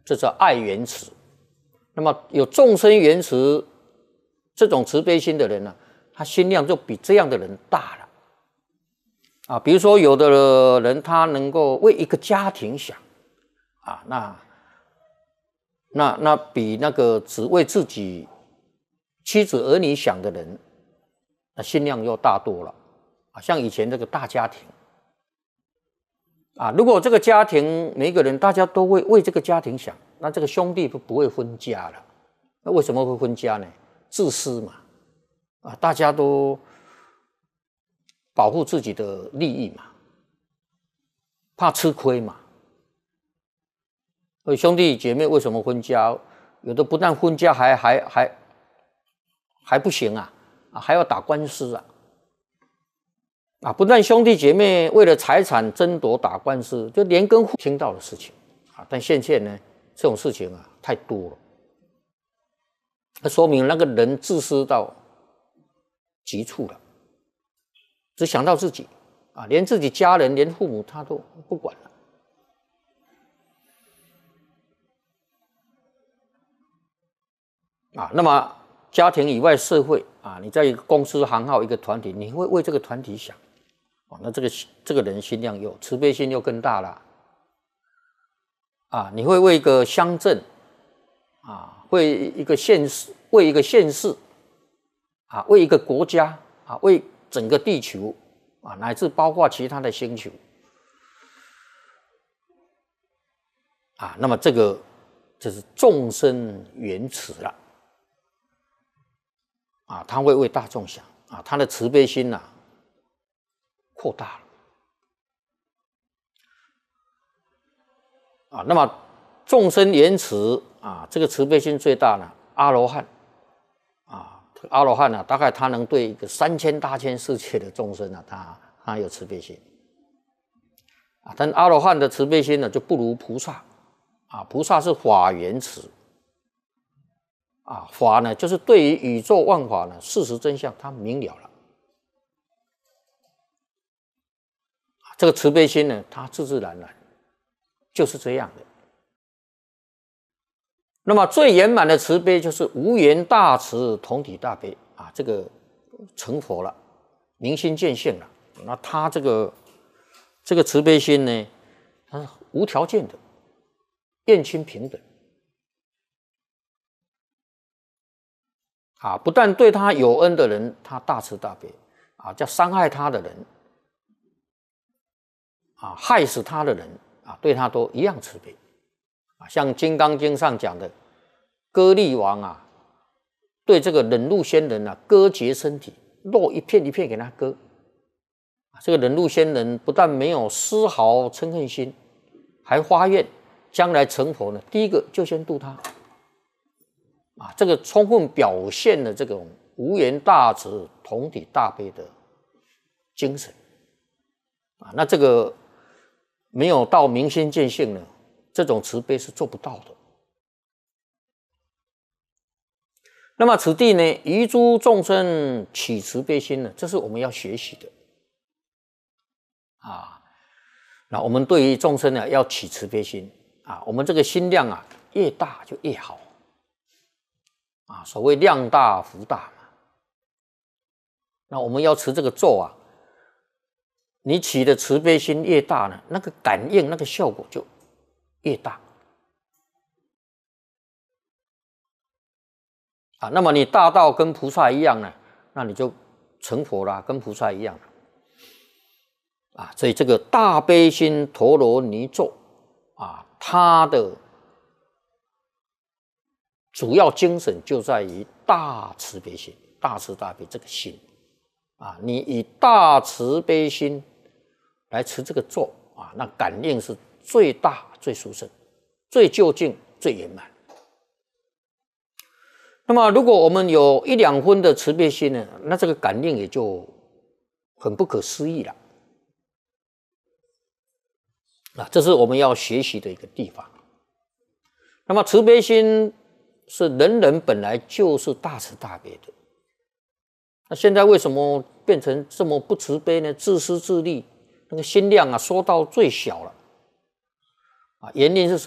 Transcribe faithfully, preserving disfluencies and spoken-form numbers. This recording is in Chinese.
这叫爱缘慈。那么有众生缘慈这种慈悲心的人呢，他心量就比这样的人大了啊。比如说有的人他能够为一个家庭想啊，那那那比那个只为自己妻子儿女想的人，那心量又大多了啊。像以前这个大家庭啊，如果这个家庭每一个人大家都为为这个家庭想，那这个兄弟不不会分家了。那为什么会分家呢？自私嘛，啊，大家都保护自己的利益嘛，怕吃亏嘛。所以兄弟姐妹为什么分家？有的不但分家还，还还还还不行啊，啊，还要打官司啊。啊，不但兄弟姐妹为了财产争夺打官司，就连跟户听到的事情啊。但现在呢，这种事情啊太多了，那说明那个人自私到极处了，只想到自己啊，连自己家人、连父母他都不管了。啊，那么家庭以外，社会啊，你在一个公司行号一个团体，你会为这个团体想，哦，那这个这个人心量又慈悲心又更大了。啊，你会为一个乡镇，啊，为一个县市，为一个县市，啊，为一个国家，啊，为整个地球，啊，乃至包括其他的星球，啊，那么这个就是众生缘慈了。啊，他会为大众想啊，他的慈悲心呐、啊、扩大了啊。那么众生缘慈啊，这个慈悲心最大呢，阿罗汉啊，阿罗汉呢、啊，大概他能对一个三千大千世界的众生啊，他他有慈悲心啊。但阿罗汉的慈悲心呢，就不如菩萨啊，菩萨是法缘慈。啊，法呢，就是对于宇宙万法呢，事实真相，他明了了。这个慈悲心呢，它自自然然就是这样的。那么最圆满的慈悲就是无缘大慈，同体大悲啊，这个成佛了，明心见性了。那他这个这个慈悲心呢，它是无条件的，厌亲平等。啊，不但对他有恩的人，他大慈大悲啊；叫伤害他的人，啊，害死他的人啊，对他都一样慈悲啊。像《金刚经》上讲的，割力王啊，对这个忍辱仙人啊，割截身体，肉一片一片给他割。这个忍辱仙人不但没有丝毫嗔恨心，还发愿将来成佛呢，第一个就先度他。啊，这个充分表现了这种无缘大慈、同体大悲的精神啊。那这个没有到明心见性呢，这种慈悲是做不到的。那么此地呢，于诸众生起慈悲心呢，这是我们要学习的啊。那我们对于众生呢，要起慈悲心啊。我们这个心量啊，越大就越好。啊，所谓量大福大嘛。那我们要持这个咒啊，你起的慈悲心越大呢，那个感应那个效果就越大。啊，那么你大到跟菩萨一样呢，那你就成佛了，跟菩萨一样了。啊，所以这个大悲心陀罗尼咒啊，它的主要精神就在于大慈悲心，大慈大悲这个心啊，你以大慈悲心来持这个咒啊，那感应是最大、最殊胜、最究竟、最圆满。那么，如果我们有一两分的慈悲心呢，那这个感应也就很不可思议了啊，这是我们要学习的一个地方。那么，慈悲心是人人本来就是大慈大悲的，那现在为什么变成这么不慈悲呢？自私自利，那个心量啊缩到最小了啊，原因是什么？